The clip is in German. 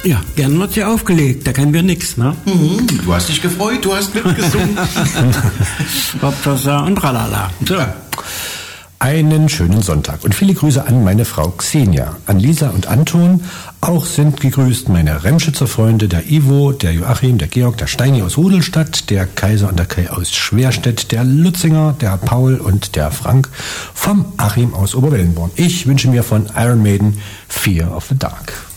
Ja, gern wird sie aufgelegt, da kennen wir nix, ne? Du hast dich gefreut, du hast mitgesungen. Hauptsache und tralala. So. Einen schönen Sonntag und viele Grüße an meine Frau Xenia, an Lisa und Anton. Auch sind gegrüßt meine Remschützer Freunde, der Ivo, der Joachim, der Georg, der Steini aus Rudolstadt, der Kaiser und der Kai aus Schwerstedt, der Lutzinger, der Paul und der Frank vom Achim aus Oberwellenborn. Ich wünsche mir von Iron Maiden Fear of the Dark.